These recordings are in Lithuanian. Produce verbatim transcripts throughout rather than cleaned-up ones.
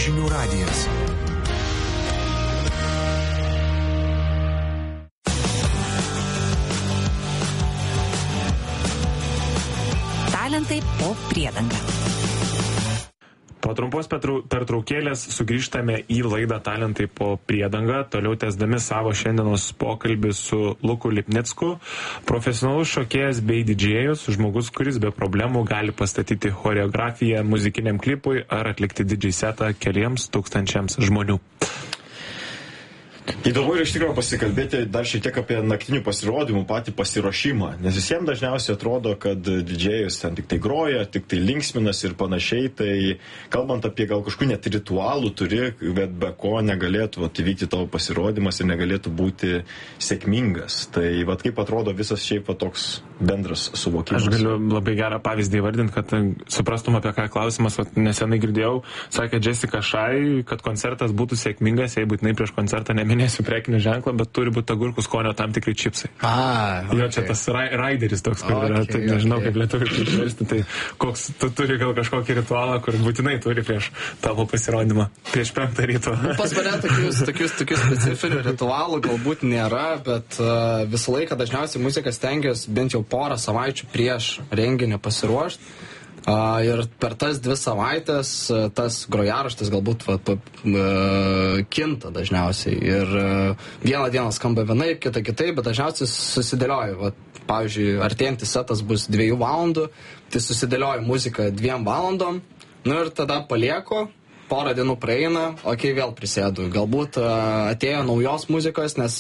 Žinių radijas. Talentai po priedanga. Po trumpos pertraukėlės sugrįžtame į laidą Talentai po priedanga, toliau tęsdami savo šiandienos pokalbį su Luku Lipnicku, profesionalus šokėjas bei didžėjus, žmogus, kuris be problemų gali pastatyti choreografiją muzikiniam klipui ar atlikti didžėj setą keliems tūkstančiams žmonių. Įdomu ir iš tikrųjų pasikalbėti dar šiek tiek apie naktinių pasirodymų patį pasiruošimą, nes visiems dažniausiai atrodo, kad didžėjus ten tik tai groja, tik tai linksminas ir panašiai, tai kalbant apie gal kažkokių net ritualų turi, bet be ko negalėtų vat, įvykti tavo pasirodymas ir negalėtų būti sėkmingas. Tai vat, kaip atrodo visas šiaip vat, toks bendras suvokimas. Aš galiu labai gerą pavyzdį įvardinti, kad suprastum apie ką klausimas, vat, nesenai girdėjau, sakė Jessica Shai, kad koncertas būtų sėkmingas, jei būtinai prieš koncertą neminėsiu prekinį ženklą, bet turi būti agurkų skonio tam tikri čipsai. Ah, okay. Jo, čia tas ra raideris toks, kur okay, yra, tai nežinau, okay. kaip lietuviškai išversti, tai koks tu turi gal kažkokį ritualą, kur būtinai turi prieš tavo pasirodymą, prieš penktą ryto. Nu, pas mane tokius, tokius, tokius specifinių ritualų galbūt nėra, bet uh, visą laiką dažniausiai muziką stengiuosi bent jau porą savaičių prieš renginį pasiruošti. Uh, ir per tas dvi savaitės uh, tas grojaraštis galbūt va, pa, uh, kinta dažniausiai. Ir uh, vieną dieną skamba vienaip, kitą kitaip, bet dažniausiai susidėlioju. Va, pavyzdžiui, artėjantis setas bus dviejų valandų, tai susidėlioju muziką dviem valandom, nu ir tada palieku, porą dienų praeina, okei, vėl prisėdu. Galbūt uh, atėjo naujos muzikos, nes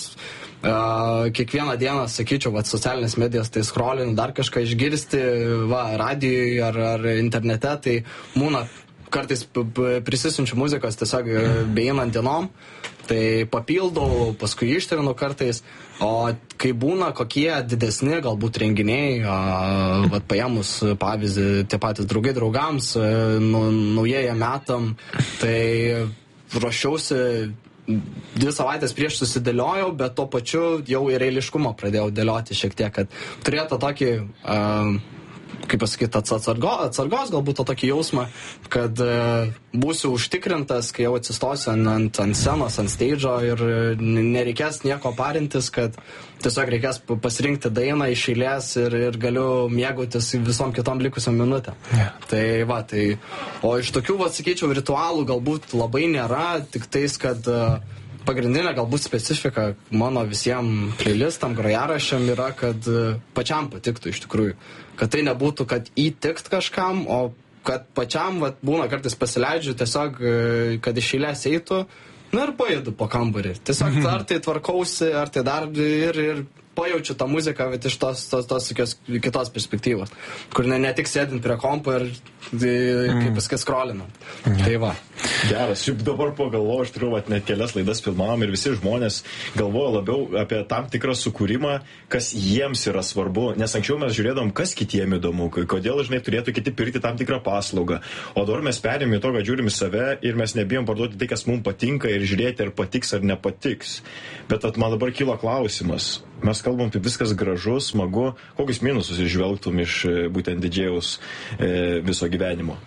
Uh, kiekvieną dieną, sakyčiau, va, socialinės medijas, tai scrollinu, dar kažką išgirsti, va, radijui ar, ar internete, tai būna kartais prisisunčiu muzikos tiesiog beeinant dienom, tai papildau, paskui ištrinu kartais, o kai būna kokie didesni galbūt renginiai, uh, va, paėmus pavyzdį, tie patys draugai draugams, uh, nu, naujieji metam, tai ruošiausi dvi savaitės prieš susidėliojau, bet tuo pačiu jau ir eiliškumą pradėjau dėlioti šiek tiek, kad turėtų tokį, uh, kaip pasakyti, atsargo, atsargos galbūt to tokį jausmą, kad uh, būsiu užtikrintas, kai jau atsistosiu ant, ant, ant scenos, ant stage'o ir nereikės nieko parintis, kad tiesiog reikės pasirinkti dainą iš eilės ir, ir galiu mėgautis visom kitom likusiom minutėm. Yeah. Tai va, tai, o iš tokių, va, sakyčiau, ritualų galbūt labai nėra, tik tais, kad uh, pagrindinė galbūt specifika mano visiems playlistam, grojaraščiam yra, kad uh, pačiam patiktų iš tikrųjų. Kad tai nebūtų, kad įtikt kažkam, o kad pačiam, va, būna kartais pasileidžiu tiesiog, uh, kad iš eilės eitų, nu ir paėdu po kambarį. Tiesiog ar tai tvarkausi, ar tai dar ir, ir pajaučiu tą muziką, bet iš tos, tos, tos kitos perspektyvos, kur ne, ne tik sėdint prie kompo ir, kaip viskas scrollinant. Mm. Tai va. Geras, šiaip dabar pagalvoju, aš turiu vat, net kelias laidas filmavom ir visi žmonės galvoja labiau apie tam tikrą sukūrimą, kas jiems yra svarbu, nes anksčiau mes žiūrėdom, kas kitiem įdomu, kodėl, žinai, turėtų kiti pirkti tam tikrą paslaugą, o dabar mes perėmėm į to, kad žiūrim į save ir mes nebijom parduoti tai, kas mums patinka ir žiūrėti, ar patiks ar nepatiks. Bet at, man dabar kyla klausimas, mes kalbam, tai viskas gražu, smagu, kokius minusus išvelgtum iš būtent didžėjaus e, viso gyvenimo?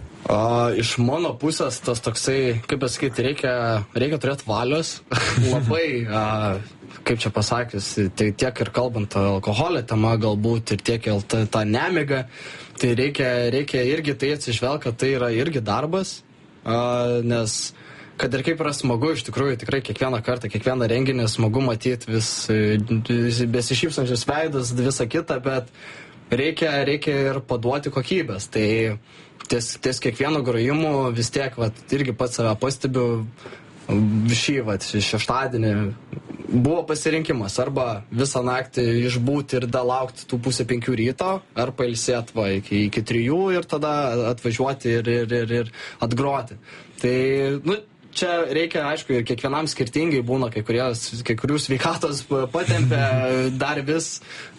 A, iš mano pusės tas toksai, kaip pasakyti, reikia, reikia turėti valios, labai, a, kaip čia pasakius, tai tiek ir kalbant alkoholio tema galbūt ir tiek ir tą, tą nemigą, tai reikia, reikia irgi tai atsižvelgti, kad tai yra irgi darbas, a, nes kad ir kaip yra smagu, iš tikrųjų, tikrai kiekvieną kartą, kiekvieną renginį smagu matyti vis, vis besišypsančius veidus, visą kitą, bet reikia, reikia ir paduoti kokybės. Tai ties, ties kiekvieno grojimu vis tiek, vat, irgi pats save pastebiu, šį, vat, šeštadienį buvo pasirinkimas arba visą naktį išbūti ir dalaukti tų pusę penkių ryto, ar pailsėti va, iki, iki trijų ir tada atvažiuoti ir, ir, ir, ir atgroti. Tai, nu, čia reikia, aišku, ir kiekvienam skirtingai būna, kai, kurie, kai kurių sveikatos patempia dar vis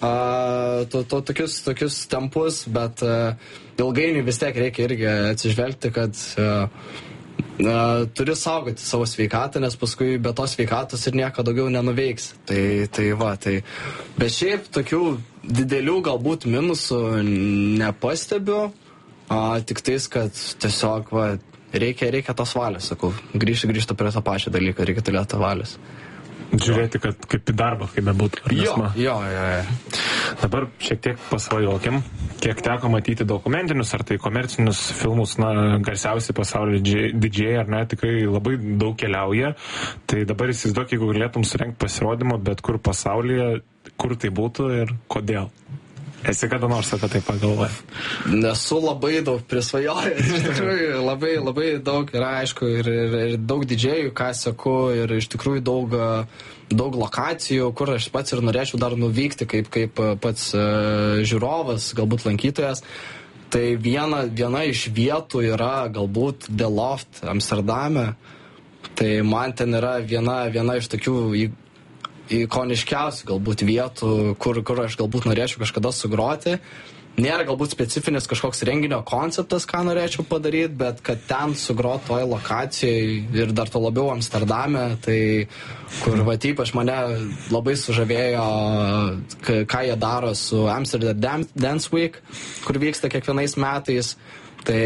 uh, to, to, tokius, tokius tempus, bet uh, ilgainiui vis tiek reikia irgi atsižvelgti, kad uh, uh, turi saugoti savo sveikatą, nes paskui be tos sveikatos ir nieko daugiau nenuveiks. Tai, tai va, tai. Bet šiaip tokių didelių galbūt minusų nepastebiu, uh, tik tais, kad tiesiog va, reikia, reikia tos valios, sakau, grįžti, grįžti prie to pačio dalyko, reikia turėti valios. Žiūrėti, kad kaip į darbą, kaip bebūtų. Jo, jo, jo, jo. Dabar šiek tiek pasvajokim, kiek teko matyti dokumentinius ar tai komercinius filmus, na, garsiausi pasaulio didžėjai, ar ne, tikrai labai daug keliauja. Tai dabar įsivaizduok, jeigu galėtum surengti pasirodymą bet kur pasaulyje, kur tai būtų ir kodėl. Esi kada nors apie tai pagalvoję? Nesu labai daug prisvajojęs, iš tikrųjų labai, labai daug yra, aišku, ir, ir, ir daug didžėjų, ką seku, ir iš tikrųjų daug, daug lokacijų, kur aš pats ir norėčiau dar nuvykti, kaip, kaip pats uh, žiūrovas, galbūt lankytojas. Tai viena, viena iš vietų yra galbūt The Loft Amsterdame. Tai man ten yra viena, viena iš tokių ikoniškiausių galbūt vietų, kur, kur aš galbūt norėčiau kažkada sugroti. Nėra galbūt specifinis kažkoks renginio konceptas, ką norėčiau padaryti, bet kad ten sugroti toj lokacijai ir dar to labiau Amsterdame, tai kur va ypač mane labai sužavėjo, ką jie daro su Amsterdam Dance Week, kur vyksta kiekvienais metais. Tai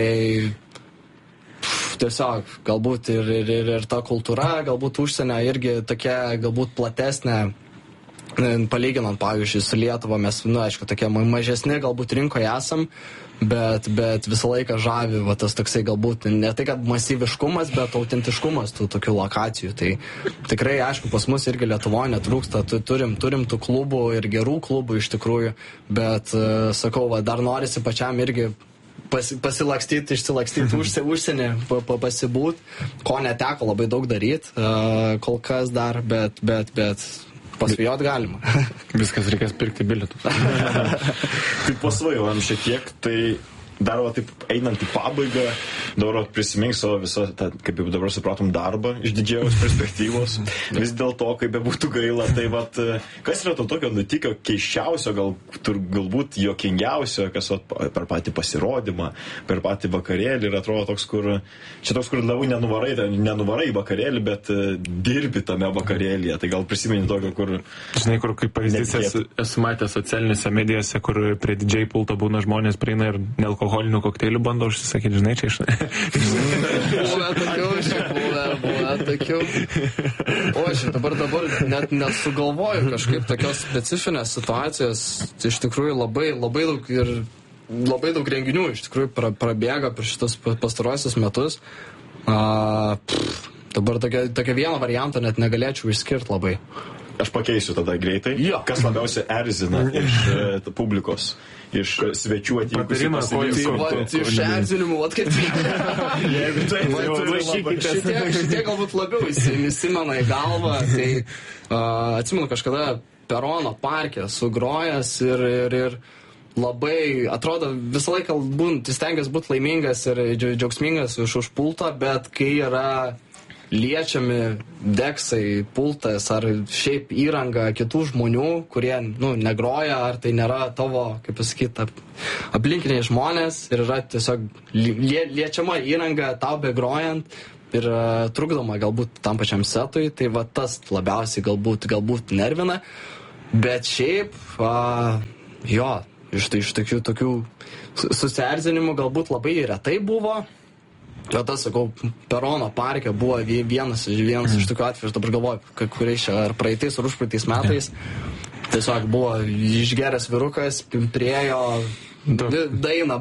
tiesiog galbūt ir, ir, ir, ir ta kultūra, galbūt užsienio irgi tokia galbūt platesnė, palyginant, pavyzdžiui, su Lietuva, mes, nu, aišku, tokie mažesni galbūt rinkoje esam, bet, bet visą laiką žavi, va, tas toksai galbūt ne tai, kad masyviškumas, bet autentiškumas tų tokių lokacijų. Tai tikrai, aišku, pas mus irgi Lietuvoje netrūksta, turim, turim tų klubų ir gerų klubų iš tikrųjų, bet, sakau, va, dar norisi pačiam irgi Pasi, pasilakstyti, išsilakstyti užsie, užsienį, pa, pa, pasibūt, ko neteko labai daug daryti, uh, kol kas dar, bet, bet, bet pasvajot galima. Viskas reikės pirkti bilietus. Tai pasvajojam šiek tiek, tai dar va taip einant į pabaigą, dabar prisimink savo visą, tą, kaip jau dabar supratom, darbą iš didžėjaus perspektyvos. Vis dėl to, kaip bebūtų gaila, tai vat, kas yra to tokio nutikio keiščiausio, gal, tur, galbūt jokingiausio, kas vat, per patį pasirodymą, per patį vakarėlį ir atrodo toks, kur, čia toks, kur labiau nenuvarai, nenuvarai į vakarėlį, bet dirbi tame vakarėlyje. Tai gal prisimeni tokio, kur... Žinai, kur kaip pavyzdys esu, esu matęs socialinėse medijose, kur prie didžėjų pulto būna žmonės prieina ir nelko alkoholinių kokteilių bando užsisakyti, žinai, čia iš... Buvę tokių, šiaip buvę, buvę tokių. O, aš dabar, dabar net nesugalvoju kažkaip tokios specifinės situacijos. Iš tikrųjų labai, labai daug ir labai daug renginių iš tikrųjų pra, prabėga per šitus pastaruosius metus. A, pff, dabar tokia, tokia vieno varianto net negalėčiau išskirti labai. Aš pakeisiu tada greitai. Jo. Kas labiausiai erzina iš uh, publikos, iš svečių atvykusių pasirinkimų. Iš erzinimų, vat kaip jeigu tai šitie, šitie galbūt labiau įsimena į galvą. Tai uh, atsimenu kažkada Perono parke sugrojęs ir, ir, ir labai, atrodo, visą laiką būnt, stengiasi būti laimingas ir džiaugsmingas už, už pultą, bet kai yra liečiami deksai, pultas ar šiaip įranga kitų žmonių, kurie, nu, negroja, ar tai nėra tavo, kaip pasakyti, aplinkiniai žmonės ir yra tiesiog lie, liečiama įranga tau begrojant ir uh, trukdoma galbūt tam pačiam setui, tai va tas labiausiai galbūt, galbūt nervina, bet šiaip, uh, jo, iš, iš tokių, tokių susierzinimų galbūt labai retai buvo. Bet tas, sakau, Perono parke buvo vienas, vienas mm. iš tokių atvejų, aš dabar galvoju, kuriais čia, ar praeitais, ar užpraeitais metais, tiesiog buvo išgeręs vyrukas, priejo dainą,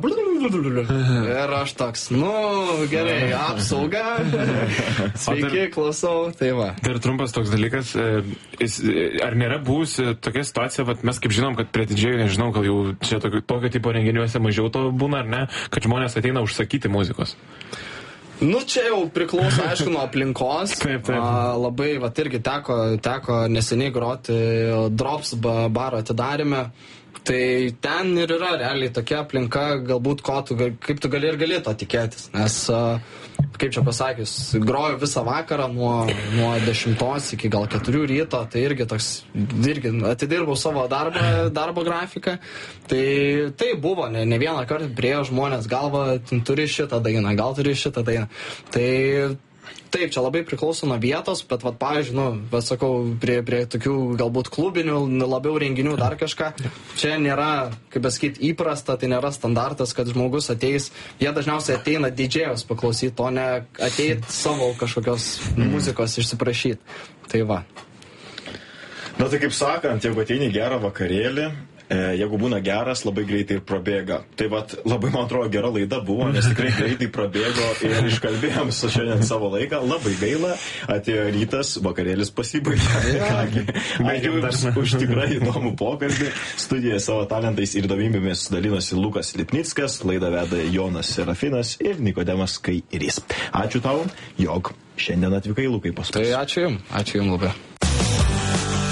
ir aš toks, nu, gerai, apsauga, sveiki, klausau, tai va. Dar trumpas toks dalykas, ar nėra buvusi tokia situacija, vat mes kaip žinom, kad prie didžėjų, nežinau, gal jau čia tokio, tokio tipo renginiuose mažiau to būna, ar ne, kad žmonės ateina užsakyti muzikos? Nu, čia jau priklauso, aišku, nuo aplinkos. Taip, taip. A, labai, va, irgi teko, teko neseniai groti Drops baro atidarime. Tai ten ir yra realiai tokia aplinka, galbūt ko tu, kaip tu gali ir gali to tikėtis. Nes, kaip čia pasakius, groju visą vakarą nuo, nuo dešimtos iki gal keturių ryto, tai irgi toks, irgi atidirbau savo darbą, darbo grafiką. Tai tai buvo, ne, ne vieną kartą priejo žmonės galva, turi šitą dainą, gal turi šitą dainą. Tai Taip, čia labai priklauso nuo vietos, bet, vat, pavyzdžiui, nu, bet sakau, prie, prie tokių galbūt klubinių, labiau renginių, dar kažką, čia nėra, kaip pasakyti, įprasta, tai nėra standartas, kad žmogus ateis, jie dažniausiai ateina didžėjos paklausyti, o ne ateit savo kažkokios muzikos išsiprašyti. Tai va. Na tai kaip sakant, jeigu ateini gerą vakarėlį, jeigu būna geras, labai greitai ir prabėga. Tai vat, labai, man atrodo, gera laida buvo, nes tikrai greitai prabėgo ir iškalbėjom su šiandien savo laiką. Labai gaila, atėjo rytas, vakarėlis pasibaigė. Ačiū Jums už tikrai įdomų pokalbį. Studijoje savo talentais ir įdomybėmis dalinosi Lukas Lipnickas, laidą veda Jonas Serafinas ir Nikodemas Kairys. Ačiū tau, jog šiandien atvykai, Lukai, pas mus. Tai ačiū Jums, ačiū Jums labai.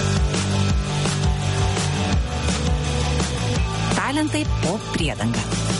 Talentai po priedanga.